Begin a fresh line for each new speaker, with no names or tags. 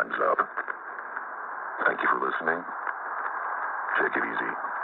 time's up. Thank you for listening. Take it easy.